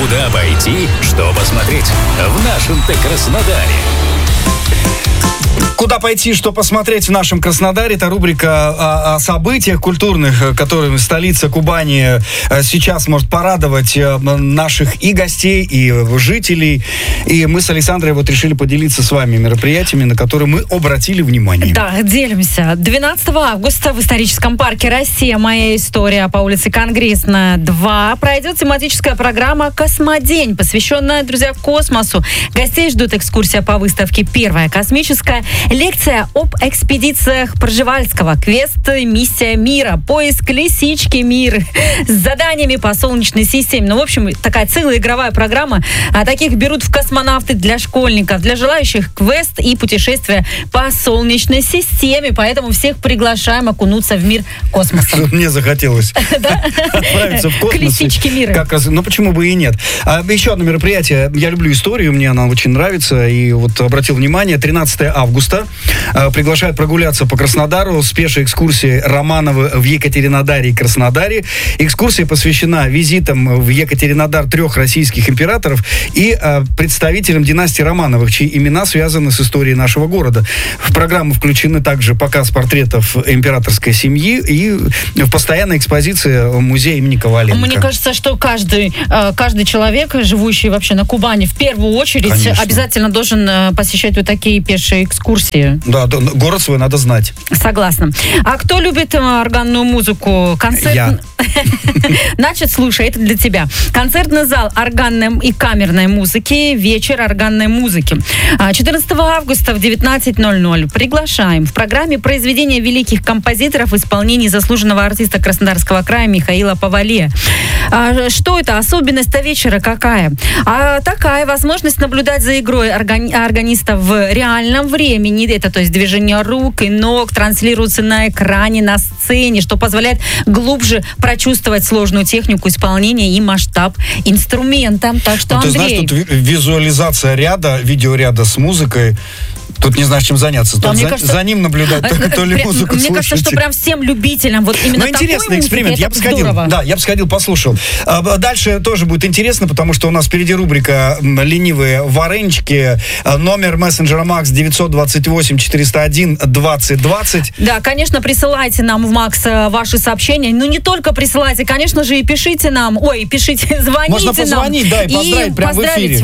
Куда пойти, что посмотреть в нашем-то Краснодаре? Куда пойти, что посмотреть в нашем Краснодаре? Это рубрика о событиях культурных, которыми столица Кубани сейчас может порадовать наших и гостей, и жителей. И мы с Александрой вот решили поделиться с вами мероприятиями, на которые мы обратили внимание. Да, делимся. 12 августа в историческом парке «Россия. Моя история» по улице Конгрессная, 2 пройдет тематическая программа «Космодень», посвященная, друзья, космосу. Гостей ждут экскурсия по выставке «Первая космическая», лекция об экспедициях Пржевальского, квест «Миссия мира», поиск лисички мира с заданиями по Солнечной системе. Ну, в общем, такая целая игровая программа. А таких берут в космонавты для школьников, для желающих квест и путешествия по Солнечной системе. Поэтому всех приглашаем окунуться в мир космоса. Мне захотелось отправиться в космос. К лисичке мира. Ну, почему бы и нет. Еще одно мероприятие. Я люблю историю, мне она очень нравится. И вот обратил внимание, 13 августа приглашают прогуляться по Краснодару с пешей экскурсией Романовы в Екатеринодаре и Краснодаре. Экскурсия посвящена визитам в Екатеринодар 3 российских императоров и представителям династии Романовых, чьи имена связаны с историей нашего города. В программу включены также показ портретов императорской семьи и в постоянной экспозиции музея имени Коваленко. Мне кажется, что каждый человек, живущий вообще на Кубани, в первую очередь, конечно, обязательно должен посещать вот такие пешие экскурсии. Да, город свой надо знать. Согласна. А кто любит органную музыку? Я. Значит, слушай, это для тебя. Концертный зал органной и камерной музыки, вечер органной музыки. 14 августа в 19:00 приглашаем в программе произведения великих композиторов в исполнении заслуженного артиста Краснодарского края Михаила Павале. Что это? Особенность вечера какая? Такая возможность наблюдать за игрой органиста в реальном времени. Это, то есть, движение рук и ног транслируются на экране, на сцене, что позволяет глубже прочувствовать сложную технику исполнения и масштаб инструмента. Так что, Андрей... Ты знаешь, тут визуализация ряда, видеоряда с музыкой. Тут не знаешь, чем заняться. Да, за ним наблюдать, то ли музыку слушать. Мне кажется, что прям всем любителям вот именно такой интересный музыки, эксперимент. Я бы сходил, послушал. Дальше тоже будет интересно, потому что у нас впереди рубрика «Ленивые варенички». Номер мессенджера Макс 928-401-2020. Да, конечно, присылайте нам в Макс ваши сообщения. Ну, не только присылайте, конечно же, и пишите нам. Ой, звоните нам. Можно позвонить, да, и поздравить прямо в эфире.